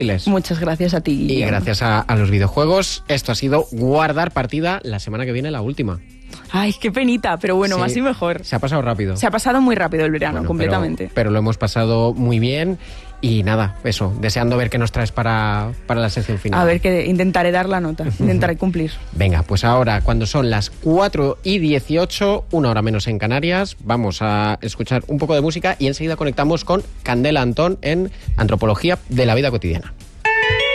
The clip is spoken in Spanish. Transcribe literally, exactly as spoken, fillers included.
feliz. Muchas gracias a ti, Guillem. Y gracias a, a los videojuegos, esto ha sido Guardar Partida. La semana que viene la última. Ay, qué penita, pero bueno, Sí, más y mejor. Se ha pasado rápido. Se ha pasado muy rápido el verano, Bueno, completamente. Pero, pero lo hemos pasado muy bien. Y nada, eso, deseando ver qué nos traes para, para la sección final. A ver, que intentaré dar la nota, intentaré cumplir. Venga, pues ahora, cuando son las cuatro y dieciocho, una hora menos en Canarias, vamos a escuchar un poco de música y enseguida conectamos con Candela Antón en Antropología de la Vida Cotidiana.